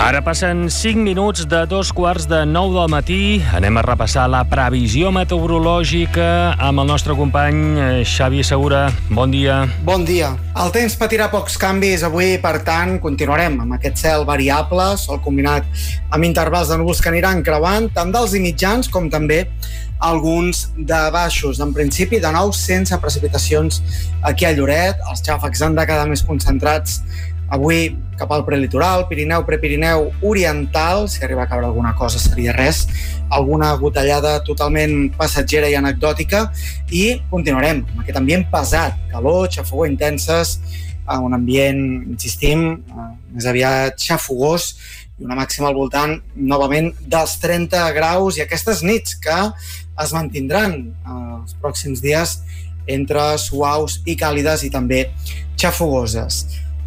Ara passen 5 minuts de 2:45 del matí. Anem a repassar la previsió meteorològica amb el nostre company Xavi Segura. Bon dia. Bon dia. El temps patirà pocs canvis avui, per tant, continuarem amb aquest cel variable, sol combinat amb intervals de núvols que aniran creuant, tant d'alts i mitjans com també alguns de baixos. En principi, de nou, sense precipitacions aquí a Lloret. Els xàfecs han de quedar més concentrats avui cap al prelitoral, Pirineu, Prepirineu, Oriental. Si arriba a caure alguna cosa seria res, alguna gotellada totalment passatgera i anecdòtica, i continuarem amb aquest ambient pesat, calor, xafogor intenses, un ambient, insistim, més aviat xafogós, i una màxima al voltant, novament, dels 30 graus, i aquestes nits que es mantindran els pròxims dies entre suaus i càlides i també xafogoses.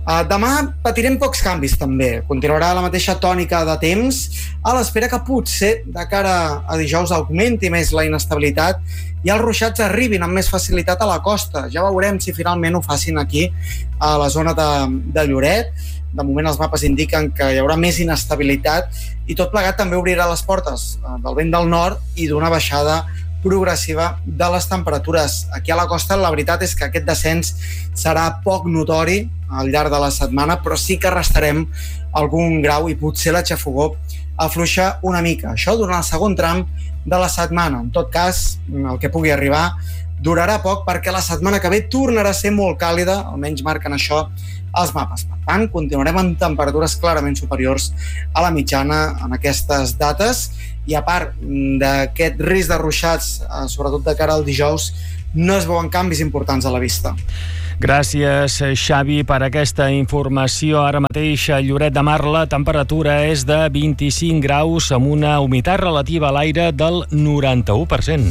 Demà patirem pocs canvis també. Continuarà la mateixa tònica de temps, a l'espera que potser de cara a dijous augmenti més la inestabilitat i els ruixats arribin amb més facilitat a la costa. Ja veurem si finalment ho facin aquí a la zona de Lloret. De moment els mapes indiquen que hi haurà més inestabilitat i tot plegat també obrirà les portes del vent del nord i d'una baixada progressiva de les temperatures. Aquí a la costa la veritat és que aquest descens serà poc notori al llarg de la setmana, però sí que restarem algun grau i potser la xafogor afluixa una mica. Això durant el segon tram de la setmana. En tot cas, el que pugui arribar durarà poc perquè la setmana que ve tornarà a ser molt càlida, almenys marquen això els mapes. Per tant, continuarem amb temperatures clarament superiors a la mitjana en aquestes dates, i a part d'aquest risc de ruixats, sobretot de cara al dijous, no es veuen canvis importants a la vista. Gràcies, Xavi, per aquesta informació. Ara mateix a Lloret de Mar la temperatura és de 25 graus amb una humitat relativa a l'aire del 91%.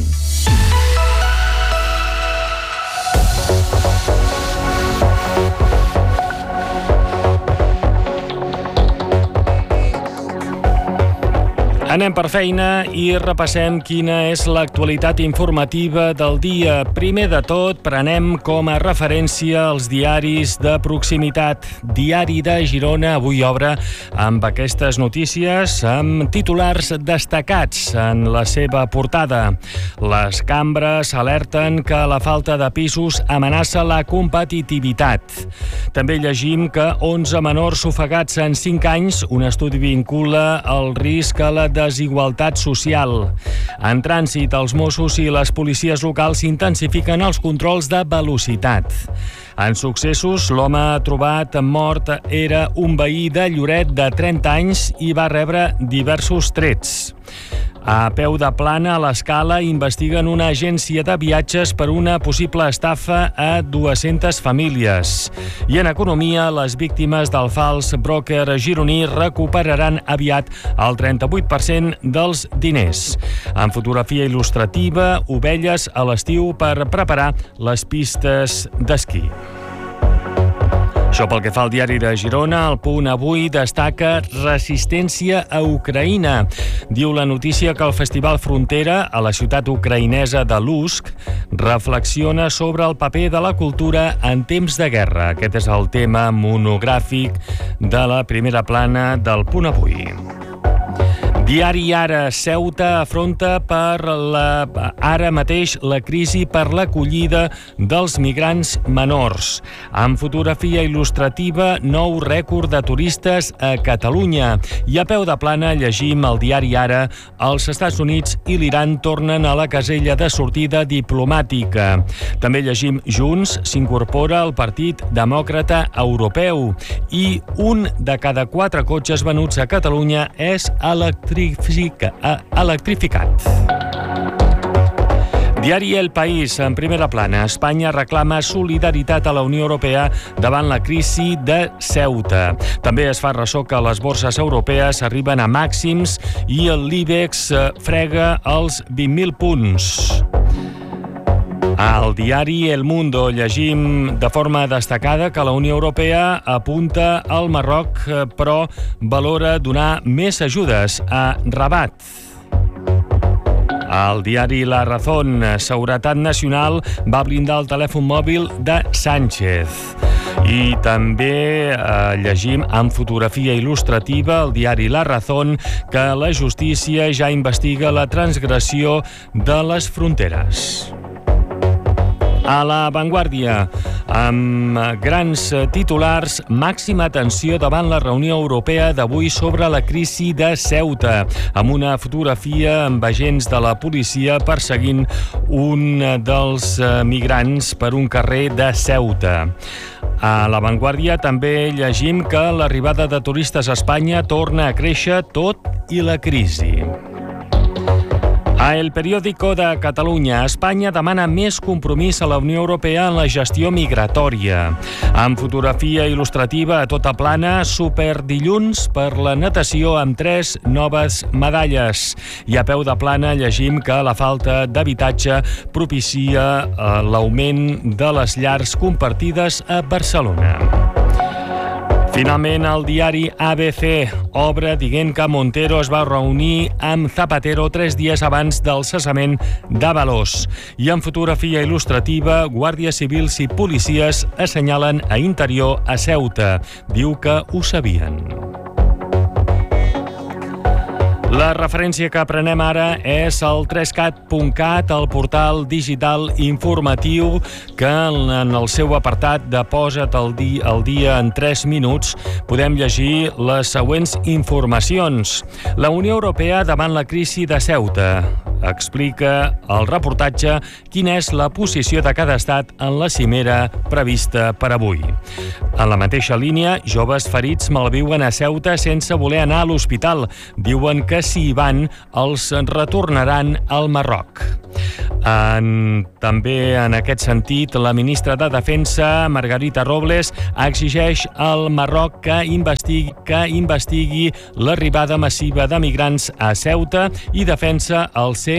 Anem per feina i repassem quina és l'actualitat informativa del dia. Primer de tot, prenem com a referència els diaris de proximitat. Diari de Girona avui obre amb aquestes notícies, amb titulars destacats en la seva portada. Les cambres alerten que la falta de pisos amenaça la competitivitat. També llegim que 11 menors ofegats en 5 anys, un estudi vincula el risc a la desigualtat social. En trànsit, els Mossos i les policies locals intensifiquen els controls de velocitat. En successos, l'home trobat mort era un veí de Lloret de 30 anys i va rebre diversos trets. A peu de plana, a l'Escala, investiguen una agència de viatges per una possible estafa a 200 famílies. I en economia, les víctimes del fals broker gironí recuperaran aviat el 38% dels diners. En fotografia il·lustrativa, ovelles a l'estiu per preparar les pistes d'esquí. Això pel que fa al diari de Girona. El Punt avui destaca resistència a Ucraïna. Diu la notícia que el Festival Frontera a la ciutat ucraïnesa de Lusk reflexiona sobre el paper de la cultura en temps de guerra. Aquest és el tema monogràfic de la primera plana del Punt avui. Diari Ara, Ceuta afronta ara mateix la crisi per l'acollida dels migrants menors. En fotografia il·lustrativa, nou rècord de turistes a Catalunya. I a peu de plana llegim al diari Ara, els Estats Units i l'Iran tornen a la casella de sortida diplomàtica. També llegim Junts s'incorpora al Partit Demòcrata Europeu i un de cada 4 cotxes venuts a Catalunya és electrificat. Diari El País, en primera plana. Espanya reclama solidaritat a la Unió Europea davant la crisi de Ceuta. També es fa ressò que les borses europees arriben a màxims i el l'IBEX frega els 20.000 punts. Al diari El Mundo llegim de forma destacada que la Unió Europea apunta al Marroc, però valora donar més ajudes a Rabat. Al diari La Razón, Seguretat Nacional va blindar el telèfon mòbil de Sánchez. I també llegim amb fotografia il·lustrativa al diari La Razón que la justícia ja investiga la transgressió de les fronteres. A La Vanguardia, amb grans titulars, màxima atenció davant la reunió europea d'avui sobre la crisi de Ceuta, amb una fotografia amb agents de la policia perseguint un dels migrants per un carrer de Ceuta. A La Vanguardia també llegim que l'arribada de turistes a Espanya torna a créixer tot i la crisi. A El Periódico de Catalunya, Espanya demana més compromís a la Unió Europea en la gestió migratòria. Amb fotografia il·lustrativa a tota plana, superdilluns per la natació amb 3 noves medalles. I a peu de plana llegim que la falta d'habitatge propicia l'augment de les llars compartides a Barcelona. Finalment, el diari ABC obre dient que Montero es va reunir amb Zapatero 3 dies abans del cessament d'Ábalos. I en fotografia il·lustrativa, guàrdies civils i policies assenyalen a Interior a Ceuta. Diu que ho sabien. La referència que prenem ara és el 3cat.cat, el portal digital informatiu que en el seu apartat de Posa't al dia en 3 minuts podem llegir les següents informacions. La Unió Europea davant la crisi de Ceuta. Explica el reportatge quina és la posició de cada estat en la cimera prevista per avui. En la mateixa línia, joves ferits malviuen a Ceuta sense voler anar a l'hospital. Diuen que si hi van, els retornaran al Marroc. També en aquest sentit, la ministra de Defensa, Margarita Robles, exigeix al Marroc que investigui l'arribada massiva de migrants a Ceuta i defensa el ser